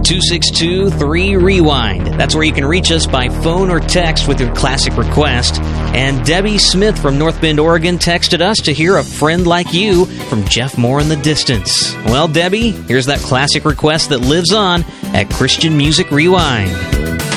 888-262-3REWIND. That's where you can reach us by phone or text with your classic request. And Debbie Smith from North Bend, Oregon texted us to hear A Friend Like You from Jeff Moore and the Distance. Well, Debbie, here's that classic request that lives on at Christian Music Rewind.